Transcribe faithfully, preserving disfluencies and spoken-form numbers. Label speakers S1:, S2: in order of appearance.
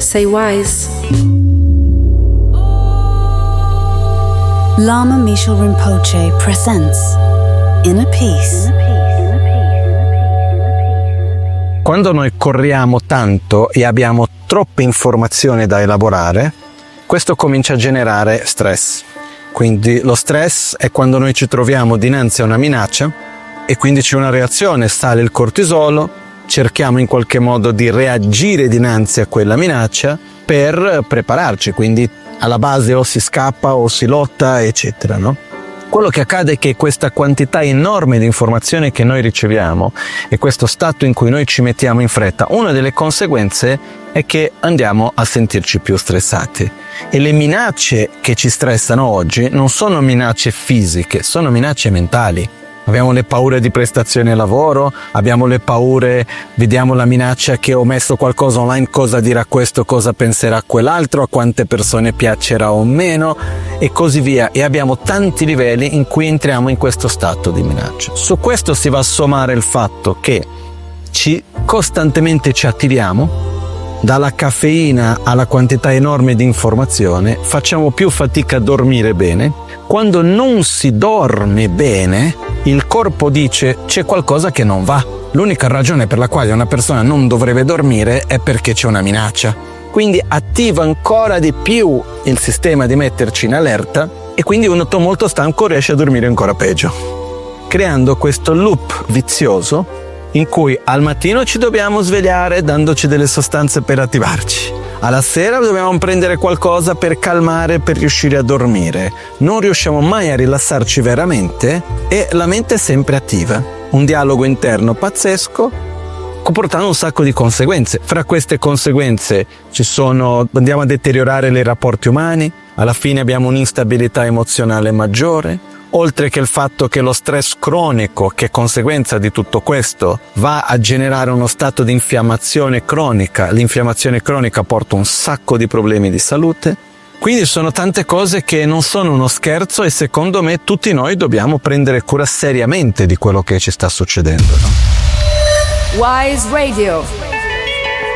S1: Say wise.
S2: Lama Michel Rinpoche presents Inner Peace.
S3: Quando noi corriamo tanto e abbiamo troppe informazioni da elaborare, questo comincia a generare stress. Quindi lo stress è quando noi ci troviamo dinanzi a una minaccia e quindi c'è una reazione, sale il cortisolo, cerchiamo in qualche modo di reagire dinanzi a quella minaccia per prepararci, quindi alla base o si scappa o si lotta, eccetera, no? Quello che accade è che questa quantità enorme di informazioni che noi riceviamo e questo stato in cui noi ci mettiamo in fretta, una delle conseguenze è che andiamo a sentirci più stressati. E le minacce che ci stressano oggi non sono minacce fisiche, sono minacce mentali. Abbiamo le paure di prestazione al lavoro, abbiamo le paure, vediamo la minaccia che ho messo qualcosa online, cosa dirà questo, cosa penserà quell'altro, a quante persone piacerà o meno, e così via. E abbiamo tanti livelli in cui entriamo in questo stato di minaccia. Su questo si va a sommare il fatto che ci costantemente ci attiviamo, dalla caffeina alla quantità enorme di informazione, facciamo più fatica a dormire bene. Quando non si dorme bene, il corpo dice c'è qualcosa che non va. L'unica ragione per la quale una persona non dovrebbe dormire è perché c'è una minaccia. Quindi attiva ancora di più il sistema di metterci in allerta e quindi uno molto stanco riesce a dormire ancora peggio, creando questo loop vizioso in cui al mattino ci dobbiamo svegliare dandoci delle sostanze per attivarci. Alla sera dobbiamo prendere qualcosa per calmare, per riuscire a dormire. Non riusciamo mai a rilassarci veramente e la mente è sempre attiva. Un dialogo interno pazzesco, comportando un sacco di conseguenze. Fra queste conseguenze ci sono, andiamo a deteriorare i rapporti umani, alla fine abbiamo un'instabilità emozionale maggiore, oltre che il fatto che lo stress cronico, che è conseguenza di tutto questo, va a generare uno stato di infiammazione cronica. L'infiammazione cronica porta un sacco di problemi di salute. Quindi sono tante cose che non sono uno scherzo e secondo me tutti noi dobbiamo prendere cura seriamente di quello che ci sta succedendo, no?
S1: Wise Radio.